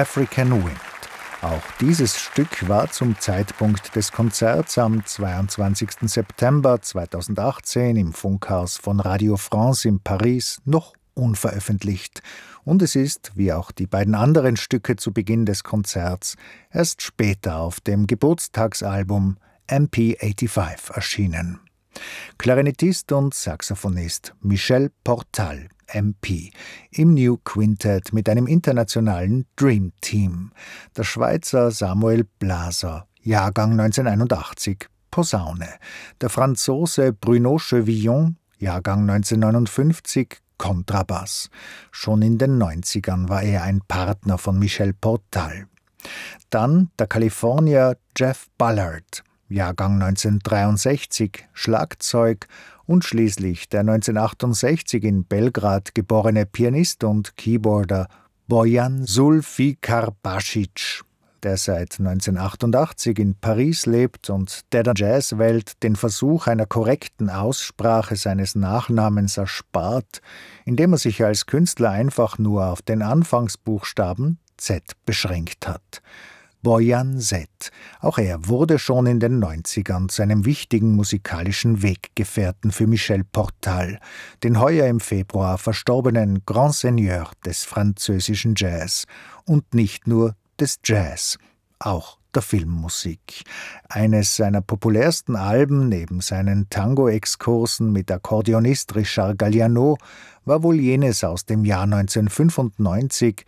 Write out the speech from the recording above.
African Wind. Auch dieses Stück war zum Zeitpunkt des Konzerts am 22. September 2018 im Funkhaus von Radio France in Paris noch unveröffentlicht. Und es ist, wie auch die beiden anderen Stücke zu Beginn des Konzerts, erst später auf dem Geburtstagsalbum MP85 erschienen. Klarinettist und Saxophonist Michel Portal, MP, im New Quintet mit einem internationalen Dream Team. Der Schweizer Samuel Blaser, Jahrgang 1981, Posaune. Der Franzose Bruno Chevillon, Jahrgang 1959, Kontrabass. Schon in den 90ern war er ein Partner von Michel Portal. Dann der Kalifornier Jeff Ballard, Jahrgang 1963, Schlagzeug, und schließlich der 1968 in Belgrad geborene Pianist und Keyboarder Bojan Zulfikarbasic, der seit 1988 in Paris lebt und der der Jazzwelt den Versuch einer korrekten Aussprache seines Nachnamens erspart, indem er sich als Künstler einfach nur auf den Anfangsbuchstaben Z beschränkt hat. Bojan Z. Auch er wurde schon in den 90ern zu einem wichtigen musikalischen Weggefährten für Michel Portal, den heuer im Februar verstorbenen Grand Seigneur des französischen Jazz und nicht nur des Jazz, auch der Filmmusik. Eines seiner populärsten Alben neben seinen Tango-Exkursen mit Akkordeonist Richard Galliano war wohl jenes aus dem Jahr 1995